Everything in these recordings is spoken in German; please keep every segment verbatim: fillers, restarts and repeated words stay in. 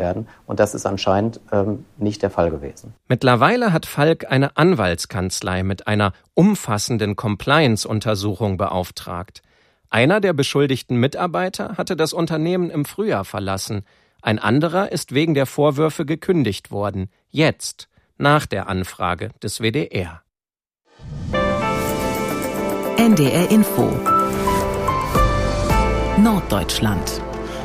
werden. Und das ist anscheinend ähm, nicht der Fall gewesen. Mittlerweile hat Falk eine Anwaltskanzlei mit einer umfassenden Compliance-Untersuchung beauftragt. Einer der beschuldigten Mitarbeiter hatte das Unternehmen im Frühjahr verlassen. Ein anderer ist wegen der Vorwürfe gekündigt worden. Jetzt, nach der Anfrage des W D R. N D R Info Norddeutschland.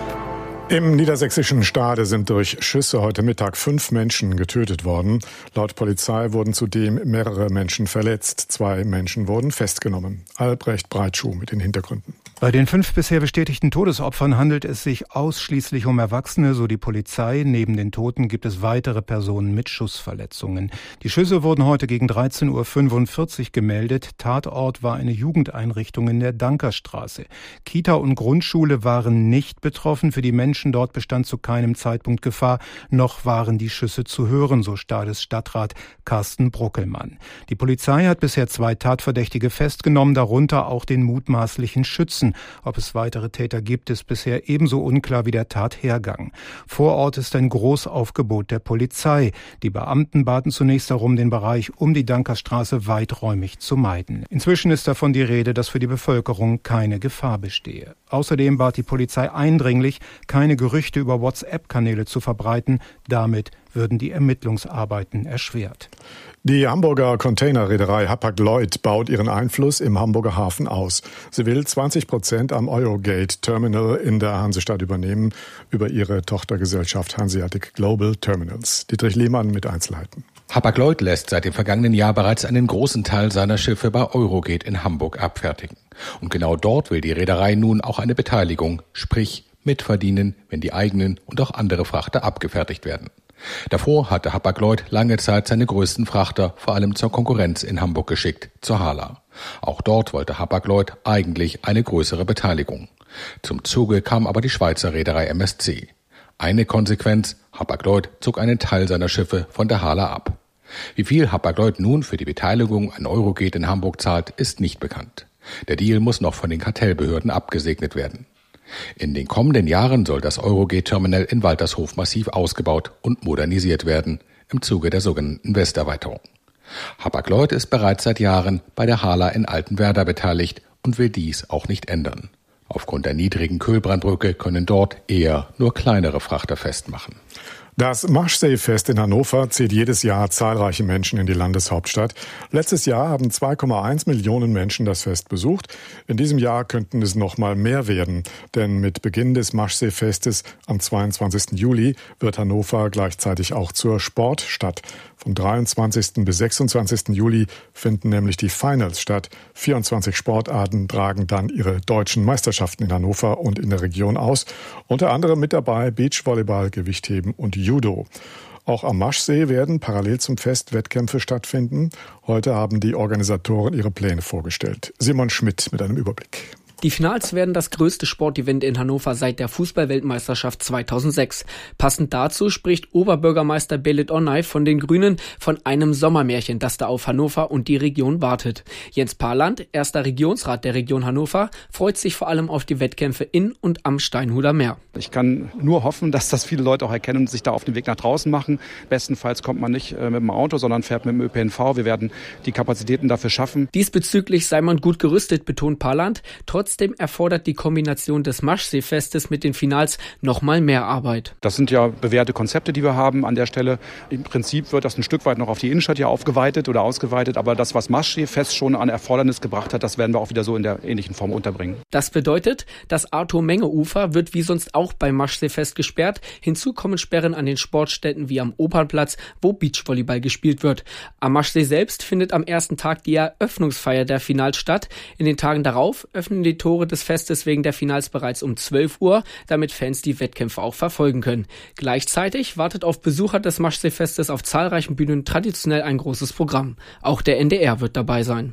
Im niedersächsischen Stade sind durch Schüsse heute Mittag fünf Menschen getötet worden. Laut Polizei wurden zudem mehrere Menschen verletzt. Zwei Menschen wurden festgenommen. Albrecht Breitschuh mit den Hintergründen. Bei den fünf bisher bestätigten Todesopfern handelt es sich ausschließlich um Erwachsene, so die Polizei. Neben den Toten gibt es weitere Personen mit Schussverletzungen. Die Schüsse wurden heute gegen dreizehn Uhr fünfundvierzig gemeldet. Tatort war eine Jugendeinrichtung in der Dankerstraße. Kita und Grundschule waren nicht betroffen. Für die Menschen dort bestand zu keinem Zeitpunkt Gefahr. Noch waren die Schüsse zu hören, so Stades Stadtrat Carsten Bruckelmann. Die Polizei hat bisher zwei Tatverdächtige festgenommen, darunter auch den mutmaßlichen Schützen. Ob es weitere Täter gibt, ist bisher ebenso unklar wie der Tathergang. Vor Ort ist ein Großaufgebot der Polizei. Die Beamten baten zunächst darum, den Bereich um die Dankerstraße weiträumig zu meiden. Inzwischen ist davon die Rede, dass für die Bevölkerung keine Gefahr bestehe. Außerdem bat die Polizei eindringlich, keine Gerüchte über WhatsApp-Kanäle zu verbreiten. Damit würden die Ermittlungsarbeiten erschwert. Die Hamburger Containerreederei Hapag-Lloyd baut ihren Einfluss im Hamburger Hafen aus. Sie will zwanzig Prozent am Eurogate-Terminal in der Hansestadt übernehmen, über ihre Tochtergesellschaft Hanseatic Global Terminals. Dietrich Lehmann mit Einzelheiten. Hapag-Lloyd lässt seit dem vergangenen Jahr bereits einen großen Teil seiner Schiffe bei Eurogate in Hamburg abfertigen. Und genau dort will die Reederei nun auch eine Beteiligung, sprich mitverdienen, wenn die eigenen und auch andere Frachter abgefertigt werden. Davor hatte Hapag-Lloyd lange Zeit seine größten Frachter vor allem zur Konkurrenz in Hamburg geschickt, zur Hala. Auch dort wollte Hapag-Lloyd eigentlich eine größere Beteiligung. Zum Zuge kam aber die Schweizer Reederei M S C. Eine Konsequenz, Hapag-Lloyd zog einen Teil seiner Schiffe von der Hala ab. Wie viel Hapag-Lloyd nun für die Beteiligung an Eurogate in Hamburg zahlt, ist nicht bekannt. Der Deal muss noch von den Kartellbehörden abgesegnet werden. In den kommenden Jahren soll das Eurogate-Terminal in Waltershof massiv ausgebaut und modernisiert werden, im Zuge der sogenannten Westerweiterung. Hapag-Lloyd ist bereits seit Jahren bei der Hala in Altenwerder beteiligt und will dies auch nicht ändern. Aufgrund der niedrigen Kölbrandbrücke können dort eher nur kleinere Frachter festmachen. Das Maschsee-Fest in Hannover zieht jedes Jahr zahlreiche Menschen in die Landeshauptstadt. Letztes Jahr haben zwei Komma eins Millionen Menschen das Fest besucht. In diesem Jahr könnten es noch mal mehr werden. Denn mit Beginn des Maschsee-Festes am zweiundzwanzigsten Juli wird Hannover gleichzeitig auch zur Sportstadt. Vom dreiundzwanzigsten bis sechsundzwanzigsten Juli finden nämlich die Finals statt. vierundzwanzig Sportarten tragen dann ihre deutschen Meisterschaften in Hannover und in der Region aus. Unter anderem mit dabei Beachvolleyball, Gewichtheben und Judo. Auch am Maschsee werden parallel zum Fest Wettkämpfe stattfinden. Heute haben die Organisatoren ihre Pläne vorgestellt. Simon Schmidt mit einem Überblick. Die Finals werden das größte Sportevent in Hannover seit der Fußball-Weltmeisterschaft zweitausendsechs. Passend dazu spricht Oberbürgermeister Belit Onay von den Grünen von einem Sommermärchen, das da auf Hannover und die Region wartet. Jens Parland, erster Regionsrat der Region Hannover, freut sich vor allem auf die Wettkämpfe in und am Steinhuder Meer. Ich kann nur hoffen, dass das viele Leute auch erkennen und sich da auf den Weg nach draußen machen. Bestenfalls kommt man nicht mit dem Auto, sondern fährt mit dem Ö P N V. Wir werden die Kapazitäten dafür schaffen. Diesbezüglich sei man gut gerüstet, betont Parland. Trotz Trotzdem erfordert die Kombination des Maschsee-Festes mit den Finals noch mal mehr Arbeit. Das sind ja bewährte Konzepte, die wir haben an der Stelle. Im Prinzip wird das ein Stück weit noch auf die Innenstadt ja aufgeweitet oder ausgeweitet. Aber das, was Maschsee-Fest schon an Erfordernis gebracht hat, das werden wir auch wieder so in der ähnlichen Form unterbringen. Das bedeutet, das Arthur-Menge-Ufer wird wie sonst auch beim Maschsee-Fest gesperrt. Hinzu kommen Sperren an den Sportstätten wie am Opernplatz, wo Beachvolleyball gespielt wird. Am Maschsee selbst findet am ersten Tag die Eröffnungsfeier der Finals statt. In den Tagen darauf öffnen die Tore des Festes wegen der Finals bereits um zwölf Uhr, damit Fans die Wettkämpfe auch verfolgen können. Gleichzeitig wartet auf Besucher des Maschsee-Festes auf zahlreichen Bühnen traditionell ein großes Programm. Auch der N D R wird dabei sein.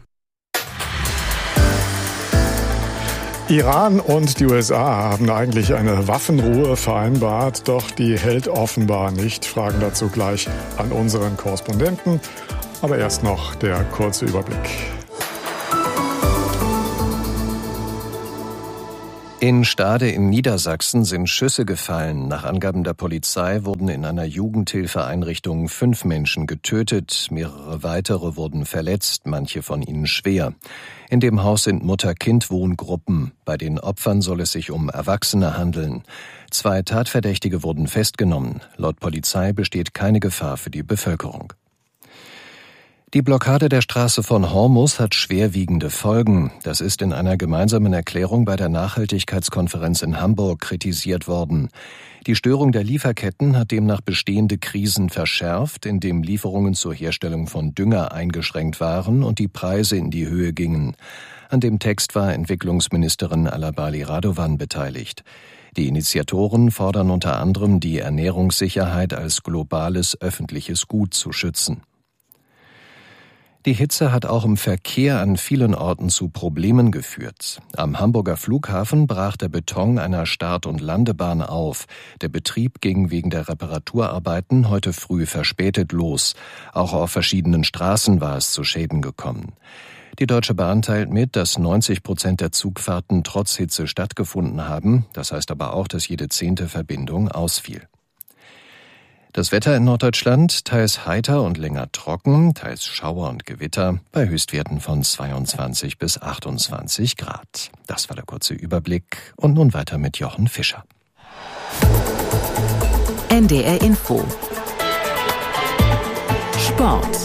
Iran und die U S A haben eigentlich eine Waffenruhe vereinbart, doch die hält offenbar nicht. Fragen dazu gleich an unseren Korrespondenten. Aber erst noch der kurze Überblick. In Stade in Niedersachsen sind Schüsse gefallen. Nach Angaben der Polizei wurden in einer Jugendhilfeeinrichtung fünf Menschen getötet, mehrere weitere wurden verletzt, manche von ihnen schwer. In dem Haus sind Mutter-Kind-Wohngruppen. Bei den Opfern soll es sich um Erwachsene handeln. Zwei Tatverdächtige wurden festgenommen. Laut Polizei besteht keine Gefahr für die Bevölkerung. Die Blockade der Straße von Hormuz hat schwerwiegende Folgen. Das ist in einer gemeinsamen Erklärung bei der Nachhaltigkeitskonferenz in Hamburg kritisiert worden. Die Störung der Lieferketten hat demnach bestehende Krisen verschärft, indem Lieferungen zur Herstellung von Dünger eingeschränkt waren und die Preise in die Höhe gingen. An dem Text war Entwicklungsministerin Alabali Radovan beteiligt. Die Initiatoren fordern unter anderem, die Ernährungssicherheit als globales öffentliches Gut zu schützen. Die Hitze hat auch im Verkehr an vielen Orten zu Problemen geführt. Am Hamburger Flughafen brach der Beton einer Start- und Landebahn auf. Der Betrieb ging wegen der Reparaturarbeiten heute früh verspätet los. Auch auf verschiedenen Straßen war es zu Schäden gekommen. Die Deutsche Bahn teilt mit, dass neunzig Prozent der Zugfahrten trotz Hitze stattgefunden haben. Das heißt aber auch, dass jede zehnte Verbindung ausfiel. Das Wetter in Norddeutschland, teils heiter und länger trocken, teils Schauer und Gewitter, bei Höchstwerten von zweiundzwanzig bis achtundzwanzig Grad. Das war der kurze Überblick und nun weiter mit Jochen Fischer. N D R Info. Sport.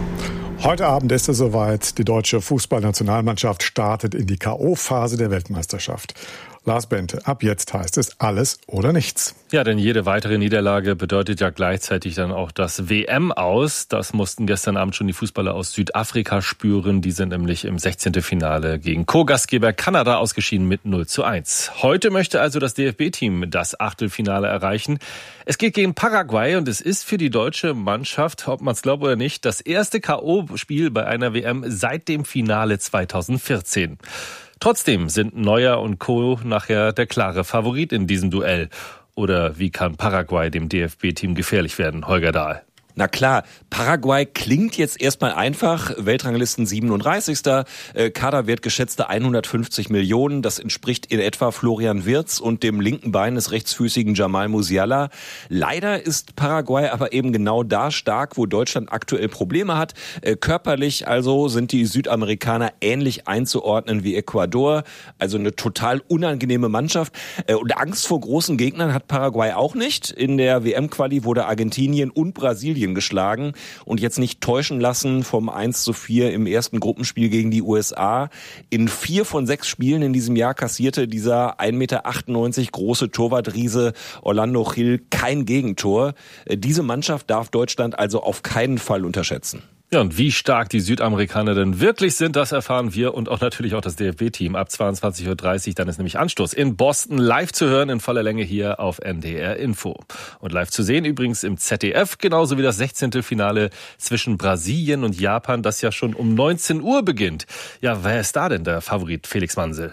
Heute Abend ist es soweit. Die deutsche Fußballnationalmannschaft startet in die K O-Phase der Weltmeisterschaft. Lars Bente, ab jetzt heißt es alles oder nichts. Ja, denn jede weitere Niederlage bedeutet ja gleichzeitig dann auch das W M aus. Das mussten gestern Abend schon die Fußballer aus Südafrika spüren. Die sind nämlich im sechzehnten Finale gegen Co-Gastgeber Kanada ausgeschieden mit null zu eins. Heute möchte also das D F B-Team das Achtelfinale erreichen. Es geht gegen Paraguay und es ist für die deutsche Mannschaft, ob man es glaubt oder nicht, das erste K O-Spiel bei einer W M seit dem Finale zweitausendvierzehn. Trotzdem sind Neuer und Co. nachher der klare Favorit in diesem Duell. Oder wie kann Paraguay dem D F B-Team gefährlich werden, Holger Dahl? Na klar, Paraguay klingt jetzt erstmal einfach, Weltranglisten siebenunddreißigster Äh, Kaderwert geschätzte hundertfünfzig Millionen, das entspricht in etwa Florian Wirtz und dem linken Bein des rechtsfüßigen Jamal Musiala. Leider ist Paraguay aber eben genau da stark, wo Deutschland aktuell Probleme hat. Äh, körperlich also sind die Südamerikaner ähnlich einzuordnen wie Ecuador, also eine total unangenehme Mannschaft. Äh, und Angst vor großen Gegnern hat Paraguay auch nicht. In der W M-Quali wurde Argentinien und Brasilien geschlagen und jetzt nicht täuschen lassen vom eins zu vier im ersten Gruppenspiel gegen die U S A. In vier von sechs Spielen in diesem Jahr kassierte dieser ein Meter achtundneunzig große Torwartriese Orlando Gil kein Gegentor. Diese Mannschaft darf Deutschland also auf keinen Fall unterschätzen. Ja, und wie stark die Südamerikaner denn wirklich sind, das erfahren wir und auch natürlich auch das D F B-Team ab zweiundzwanzig Uhr dreißig. Dann ist nämlich Anstoß in Boston, live zu hören in voller Länge hier auf N D R Info. Und live zu sehen übrigens im Z D F, genauso wie das sechzehnte Finale zwischen Brasilien und Japan, das ja schon um neunzehn Uhr beginnt. Ja, wer ist da denn der Favorit, Felix Mansel?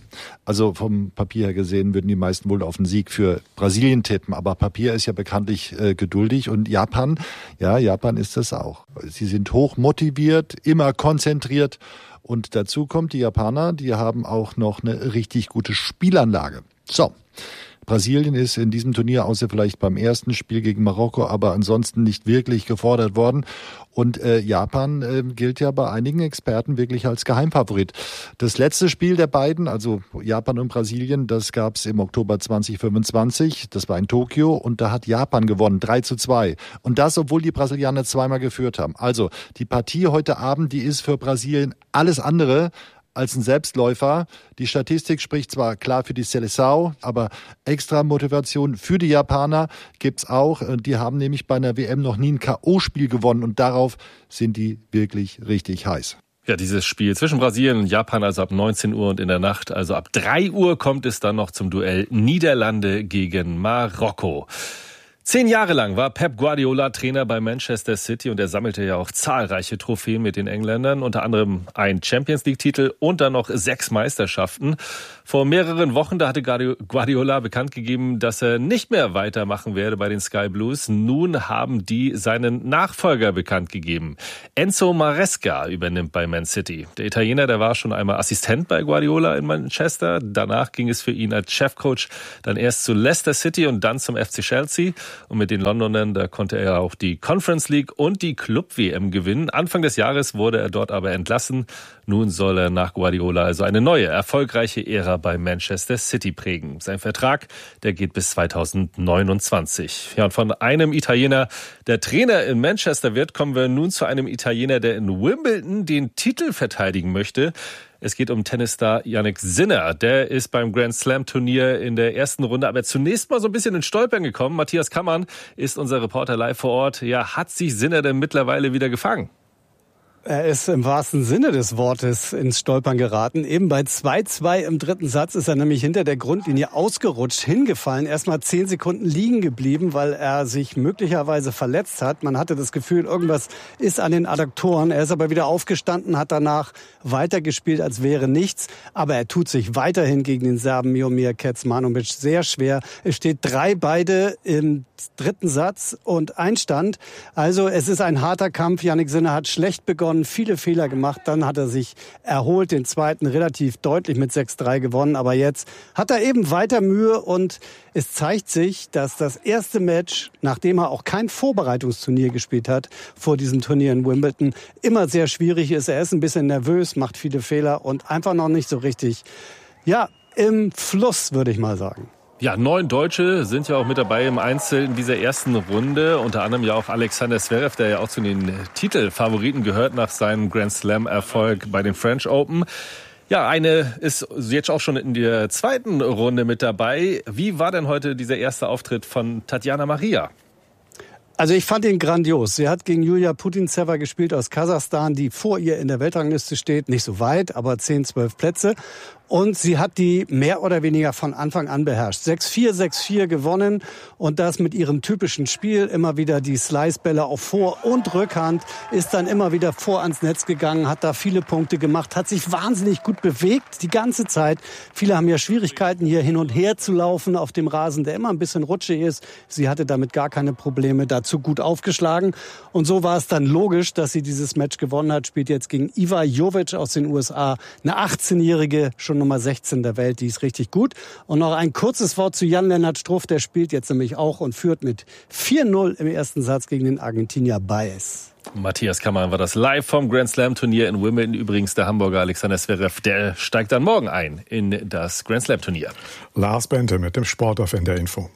Also vom Papier her gesehen würden die meisten wohl auf den Sieg für Brasilien tippen. Aber Papier ist ja bekanntlich äh, geduldig und Japan, ja, Japan ist das auch. Sie sind hoch motiviert, immer konzentriert und dazu kommt die Japaner, die haben auch noch eine richtig gute Spielanlage. So. Brasilien ist in diesem Turnier, außer vielleicht beim ersten Spiel gegen Marokko, aber ansonsten nicht wirklich gefordert worden. Und äh, Japan äh, gilt ja bei einigen Experten wirklich als Geheimfavorit. Das letzte Spiel der beiden, also Japan und Brasilien, das gab es im Oktober zwanzig fünfundzwanzig. Das war in Tokio und da hat Japan gewonnen, drei zu zwei. Und das, obwohl die Brasilianer zweimal geführt haben. Also die Partie heute Abend, die ist für Brasilien alles andere als ein Selbstläufer. Die Statistik spricht zwar klar für die Seleção, aber extra Motivation für die Japaner gibt's auch. Die haben nämlich bei einer W M noch nie ein K O-Spiel gewonnen und darauf sind die wirklich richtig heiß. Ja, dieses Spiel zwischen Brasilien und Japan, also ab neunzehn Uhr und in der Nacht, also ab drei Uhr kommt es dann noch zum Duell Niederlande gegen Marokko. Zehn Jahre lang war Pep Guardiola Trainer bei Manchester City und er sammelte ja auch zahlreiche Trophäen mit den Engländern, unter anderem ein Champions-League-Titel und dann noch sechs Meisterschaften. Vor mehreren Wochen, da hatte Guardiola bekannt gegeben, dass er nicht mehr weitermachen werde bei den Sky Blues. Nun haben die seinen Nachfolger bekannt gegeben. Enzo Maresca übernimmt bei Man City. Der Italiener, der war schon einmal Assistent bei Guardiola in Manchester. Danach ging es für ihn als Chefcoach dann erst zu Leicester City und dann zum F C Chelsea. Und mit den Londonern, da konnte er auch die Conference League und die Club-W M gewinnen. Anfang des Jahres wurde er dort aber entlassen. Nun soll er nach Guardiola also eine neue, erfolgreiche Ära bei Manchester City prägen. Sein Vertrag, der geht bis zweitausendneunundzwanzig. Ja, und von einem Italiener, der Trainer in Manchester wird, kommen wir nun zu einem Italiener, der in Wimbledon den Titel verteidigen möchte. Es geht um Tennisstar Jannik Sinner. Der ist beim Grand Slam Turnier in der ersten Runde aber zunächst mal so ein bisschen ins Stolpern gekommen. Matthias Kammann ist unser Reporter live vor Ort. Ja, hat sich Sinner denn mittlerweile wieder gefangen? Er ist im wahrsten Sinne des Wortes ins Stolpern geraten. Eben bei zwei zwei im dritten Satz ist er nämlich hinter der Grundlinie ausgerutscht, hingefallen, erstmal zehn Sekunden liegen geblieben, weil er sich möglicherweise verletzt hat. Man hatte das Gefühl, irgendwas ist an den Adduktoren. Er ist aber wieder aufgestanden, hat danach weitergespielt, als wäre nichts. Aber er tut sich weiterhin gegen den Serben Miomir Kecmanovic sehr schwer. Es steht drei beide im dritten Satz und Einstand. Also es ist ein harter Kampf. Jannik Sinner hat schlecht begonnen, viele Fehler gemacht. Dann hat er sich erholt, den zweiten relativ deutlich mit sechs drei gewonnen. Aber jetzt hat er eben weiter Mühe und es zeigt sich, dass das erste Match, nachdem er auch kein Vorbereitungsturnier gespielt hat vor diesem Turnier in Wimbledon, immer sehr schwierig ist. Er ist ein bisschen nervös, macht viele Fehler und einfach noch nicht so richtig, ja, im Fluss, würde ich mal sagen. Ja, neun Deutsche sind ja auch mit dabei im Einzel in dieser ersten Runde. Unter anderem ja auch Alexander Zverev, der ja auch zu den Titelfavoriten gehört nach seinem Grand Slam-Erfolg bei den French Open. Ja, eine ist jetzt auch schon in der zweiten Runde mit dabei. Wie war denn heute dieser erste Auftritt von Tatjana Maria? Also ich fand ihn grandios. Sie hat gegen Julia Putintseva gespielt aus Kasachstan, die vor ihr in der Weltrangliste steht. Nicht so weit, aber zehn, zwölf Plätze. Und sie hat die mehr oder weniger von Anfang an beherrscht. sechs vier, sechs vier gewonnen und das mit ihrem typischen Spiel. Immer wieder die Slicebälle auf Vor- und Rückhand. Ist dann immer wieder vor ans Netz gegangen, hat da viele Punkte gemacht, hat sich wahnsinnig gut bewegt die ganze Zeit. Viele haben ja Schwierigkeiten, hier hin und her zu laufen auf dem Rasen, der immer ein bisschen rutschig ist. Sie hatte damit gar keine Probleme, dazu gut aufgeschlagen. Und so war es dann logisch, dass sie dieses Match gewonnen hat. Spielt jetzt gegen Iva Jovic aus den U S A, eine achtzehnjährige, schon Nummer sechzehn der Welt, die ist richtig gut. Und noch ein kurzes Wort zu Jan-Lennart Struff, der spielt jetzt nämlich auch und führt mit vier null im ersten Satz gegen den Argentinier Baez. Matthias Kammann war das live vom Grand Slam Turnier in Wimbledon. Übrigens der Hamburger Alexander Zverev, der steigt dann morgen ein in das Grand Slam Turnier. Lars Bente mit dem Sport auf N D R Info.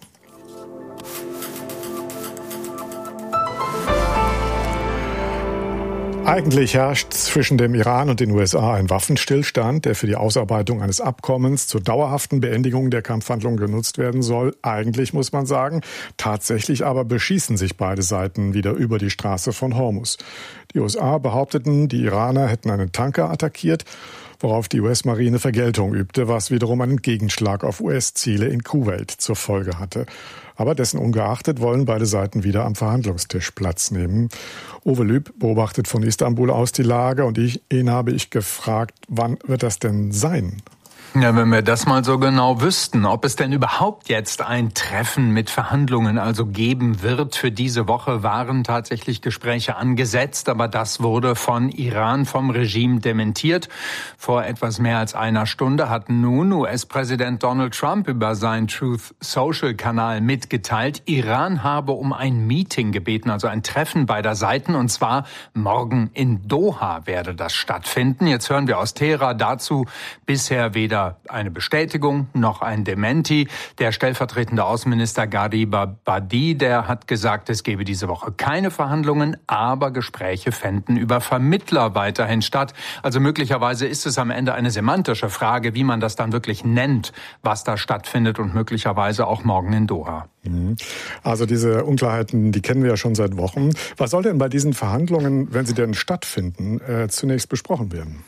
Eigentlich herrscht zwischen dem Iran und den U S A ein Waffenstillstand, der für die Ausarbeitung eines Abkommens zur dauerhaften Beendigung der Kampfhandlungen genutzt werden soll. Eigentlich muss man sagen. Tatsächlich aber beschießen sich beide Seiten wieder über die Straße von Hormuz. Die U S A behaupteten, die Iraner hätten einen Tanker attackiert, worauf die U S-Marine Vergeltung übte, was wiederum einen Gegenschlag auf U S-Ziele in Kuwait zur Folge hatte. Aber dessen ungeachtet wollen beide Seiten wieder am Verhandlungstisch Platz nehmen. Uwe Lüb beobachtet von Istanbul aus die Lage und ich, ihn habe ich gefragt, wann wird das denn sein? Ja, wenn wir das mal so genau wüssten, ob es denn überhaupt jetzt ein Treffen mit Verhandlungen also geben wird. Für diese Woche waren tatsächlich Gespräche angesetzt, aber das wurde von Iran, vom Regime dementiert. Vor etwas mehr als einer Stunde hat nun U S-Präsident Donald Trump über seinen Truth-Social-Kanal mitgeteilt, Iran habe um ein Meeting gebeten, also ein Treffen beider Seiten, und zwar morgen in Doha werde das stattfinden. Jetzt hören wir aus Teheran dazu bisher weder eine Bestätigung noch ein Dementi. Der stellvertretende Außenminister Gharib Abadi, der hat gesagt, es gebe diese Woche keine Verhandlungen, aber Gespräche fänden über Vermittler weiterhin statt. Also möglicherweise ist es am Ende eine semantische Frage, wie man das dann wirklich nennt, was da stattfindet, und möglicherweise auch morgen in Doha. Also diese Unklarheiten, die kennen wir ja schon seit Wochen. Was soll denn bei diesen Verhandlungen, wenn sie denn stattfinden, äh, zunächst besprochen werden?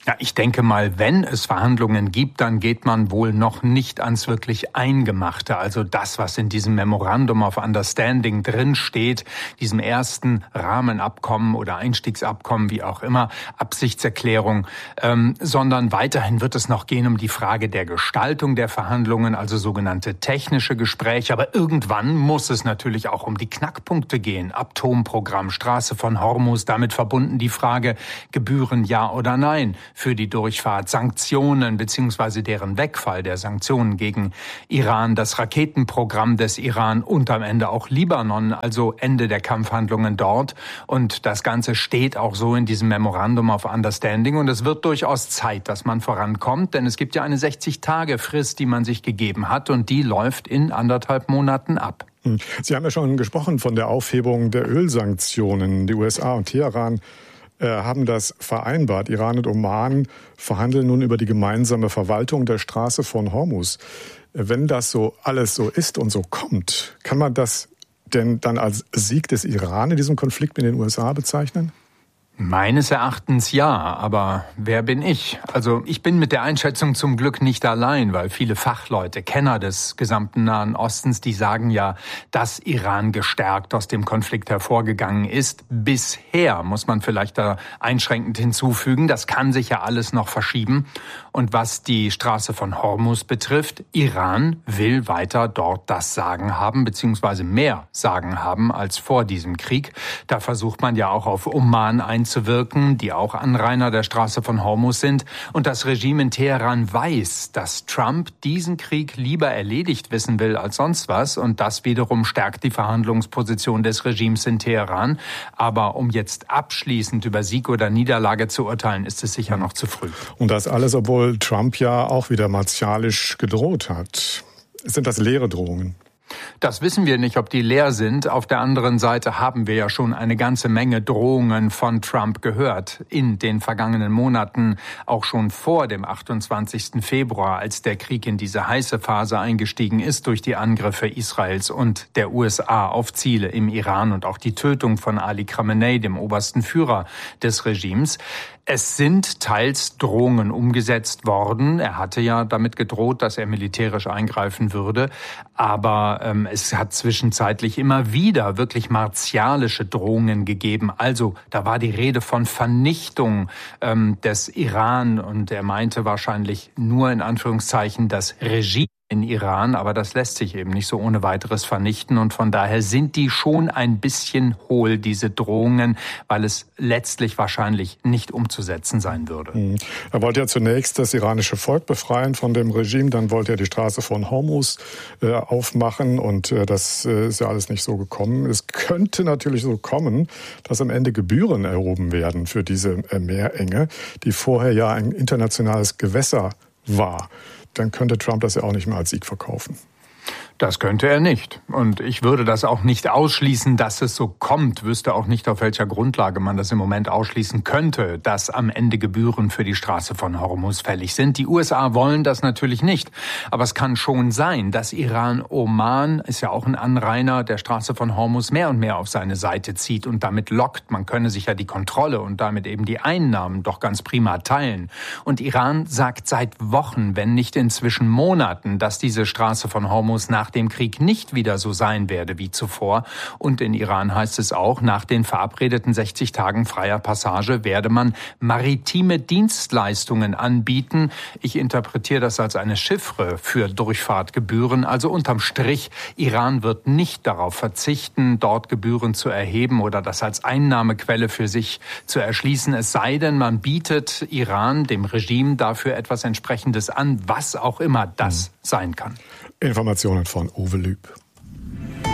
Ja, ich denke mal, wenn es Verhandlungen gibt, dann geht man wohl noch nicht ans wirklich Eingemachte. Also das, was in diesem Memorandum of Understanding drinsteht, diesem ersten Rahmenabkommen oder Einstiegsabkommen, wie auch immer, Absichtserklärung, ähm, sondern weiterhin wird es noch gehen um die Frage der Gestaltung der Verhandlungen, also sogenannte technische Gespräche. Aber irgendwann muss es natürlich auch um die Knackpunkte gehen. Atomprogramm, Straße von Hormuz, damit verbunden die Frage, Gebühren ja oder nein für die Durchfahrt, Sanktionen bzw. deren Wegfall der Sanktionen gegen Iran, das Raketenprogramm des Iran und am Ende auch Libanon, also Ende der Kampfhandlungen dort. Und das Ganze steht auch so in diesem Memorandum of Understanding. Und es wird durchaus Zeit, dass man vorankommt, denn es gibt ja eine sechzig-Tage-Frist, die man sich gegeben hat und die läuft in anderthalb Monaten ab. Sie haben ja schon gesprochen von der Aufhebung der Ölsanktionen. Die U S A und Teheran haben das vereinbart. Iran und Oman verhandeln nun über die gemeinsame Verwaltung der Straße von Hormuz. Wenn das so alles so ist und so kommt, kann man das denn dann als Sieg des Iran in diesem Konflikt mit den U S A bezeichnen? Meines Erachtens ja, aber wer bin ich? Also ich bin mit der Einschätzung zum Glück nicht allein, weil viele Fachleute, Kenner des gesamten Nahen Ostens, die sagen ja, dass Iran gestärkt aus dem Konflikt hervorgegangen ist. Bisher, muss man vielleicht da einschränkend hinzufügen, das kann sich ja alles noch verschieben. Und was die Straße von Hormuz betrifft, Iran will weiter dort das Sagen haben, beziehungsweise mehr Sagen haben als vor diesem Krieg. Da versucht man ja auch auf Oman einzuwirken, die auch Anrainer der Straße von Hormuz sind. Und das Regime in Teheran weiß, dass Trump diesen Krieg lieber erledigt wissen will als sonst was. Und das wiederum stärkt die Verhandlungsposition des Regimes in Teheran. Aber um jetzt abschließend über Sieg oder Niederlage zu urteilen, ist es sicher noch zu früh. Und das alles, obwohl Trump ja auch wieder martialisch gedroht hat. Sind das leere Drohungen? Das wissen wir nicht, ob die leer sind. Auf der anderen Seite haben wir ja schon eine ganze Menge Drohungen von Trump gehört in den vergangenen Monaten, auch schon vor dem achtundzwanzigsten Februar, als der Krieg in diese heiße Phase eingestiegen ist durch die Angriffe Israels und der U S A auf Ziele im Iran und auch die Tötung von Ali Khamenei, dem obersten Führer des Regimes. Es sind teils Drohungen umgesetzt worden. Er hatte ja damit gedroht, dass er militärisch eingreifen würde. Aber ähm, es hat zwischenzeitlich immer wieder wirklich martialische Drohungen gegeben. Also da war die Rede von Vernichtung ähm, des Iran. Und er meinte wahrscheinlich nur in Anführungszeichen das Regime in Iran, aber das lässt sich eben nicht so ohne weiteres vernichten und von daher sind die schon ein bisschen hohl, diese Drohungen, weil es letztlich wahrscheinlich nicht umzusetzen sein würde. Er wollte ja zunächst das iranische Volk befreien von dem Regime, dann wollte er die Straße von Hormuz äh, aufmachen und äh, das äh, ist ja alles nicht so gekommen. Es könnte natürlich so kommen, dass am Ende Gebühren erhoben werden für diese äh, Meerenge, die vorher ja ein internationales Gewässer war. Dann könnte Trump das ja auch nicht mehr als Sieg verkaufen. Das könnte er nicht. Und ich würde das auch nicht ausschließen, dass es so kommt. Wüsste auch nicht, auf welcher Grundlage man das im Moment ausschließen könnte, dass am Ende Gebühren für die Straße von Hormuz fällig sind. Die U S A wollen das natürlich nicht. Aber es kann schon sein, dass Iran Oman, ist ja auch ein Anrainer der Straße von Hormuz, mehr und mehr auf seine Seite zieht und damit lockt. Man könne sich ja die Kontrolle und damit eben die Einnahmen doch ganz prima teilen. Und Iran sagt seit Wochen, wenn nicht inzwischen Monaten, dass diese Straße von Hormuz nach dem Krieg nicht wieder so sein werde wie zuvor. Und in Iran heißt es auch, nach den verabredeten sechzig Tagen freier Passage werde man maritime Dienstleistungen anbieten. Ich interpretiere das als eine Chiffre für Durchfahrtgebühren. Also unterm Strich, Iran wird nicht darauf verzichten, dort Gebühren zu erheben oder das als Einnahmequelle für sich zu erschließen. Es sei denn, man bietet Iran, dem Regime, dafür etwas Entsprechendes an, was auch immer das sein kann. Informationen von Uwe Lüb.